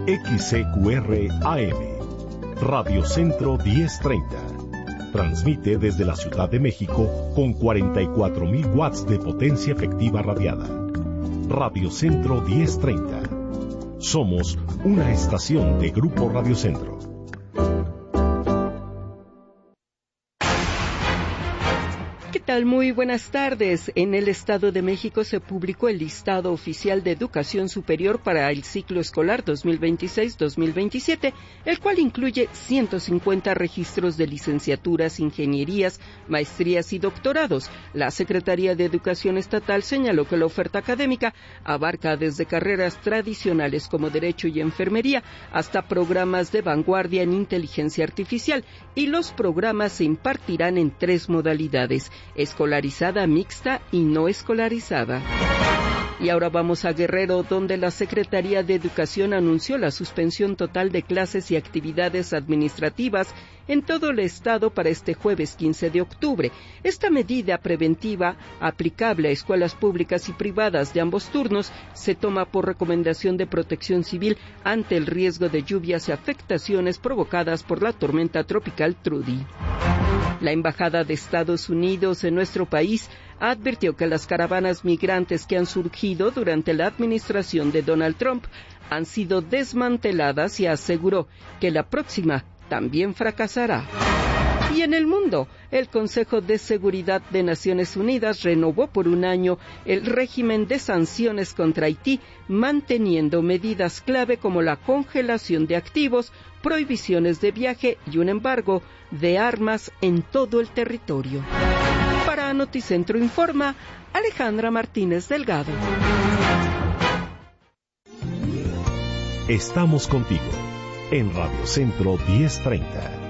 XCQR AM, Radio Centro 1030. Transmite desde la Ciudad de México con 44.000 watts de potencia efectiva radiada. Radio Centro 1030. Somos una estación de Grupo Radio Centro. ¿Qué tal? Muy buenas tardes. En el Estado de México se publicó el listado oficial de educación superior para el ciclo escolar 2026-2027, el cual incluye 150 registros de licenciaturas, ingenierías, maestrías y doctorados. La Secretaría de Educación Estatal señaló que la oferta académica abarca desde carreras tradicionales como Derecho y Enfermería hasta programas de vanguardia en inteligencia artificial, y los programas se impartirán en 3 modalidades: escolarizada, mixta y no escolarizada. Y ahora vamos a Guerrero, donde la Secretaría de Educación anunció la suspensión total de clases y actividades administrativas en todo el estado para este jueves 15 de octubre. Esta medida preventiva, aplicable a escuelas públicas y privadas de ambos turnos, se toma por recomendación de Protección Civil ante el riesgo de lluvias y afectaciones provocadas por la tormenta tropical Trudy. La Embajada de Estados Unidos en nuestro país advirtió que las caravanas migrantes que han surgido durante la administración de Donald Trump han sido desmanteladas y aseguró que la próxima también fracasará. Y en el mundo, el Consejo de Seguridad de Naciones Unidas renovó por 1 año el régimen de sanciones contra Haití, manteniendo medidas clave como la congelación de activos, prohibiciones de viaje y un embargo de armas en todo el territorio. Para Noticentro Informa, Alejandra Martínez Delgado. Estamos contigo en Radio Centro 1030.